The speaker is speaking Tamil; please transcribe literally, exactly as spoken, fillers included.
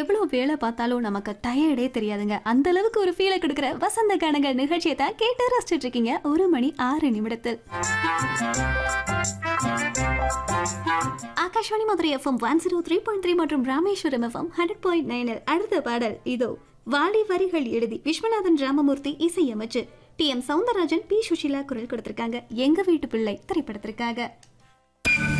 எவ்வளவு வேலை பார்த்தாலும் நமக்கு டயர்டே தெரியாதுங்க. அந்த அளவுக்கு ஒரு ஃபீலை கொடுக்குற வசந்த கானங்கள் நிகழ்ச்சியை தான் கேட்டு ரசிச்சுட்டு இருக்கீங்க. ஒரு மணி ஆறு நிமிடத்தில் Akashvani Madurai FM one zero three point three மற்றும் ராமேஸ்வரம் எஃப்எம் ஹண்ட்ரட் பாயிண்ட் நைனில் அடுத்த பாடல் இதோ. வாலி வரிகள் எழுதி Viswanathan Ramamurthy இசையமைச்சு D M Soundararajan, B Sushila குரல் கொடுத்திருக்காங்க. எங்க வீட்டு பிள்ளை திரைப்படத்திற்காக.